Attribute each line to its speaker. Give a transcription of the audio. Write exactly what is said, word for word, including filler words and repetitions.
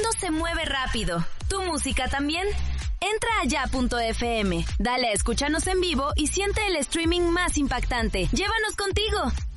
Speaker 1: mundo se mueve rápido. ¿Tu música también? Entra a ya punto efe eme, dale a escúchanos en vivo y siente el streaming más impactante. ¡Llévanos contigo!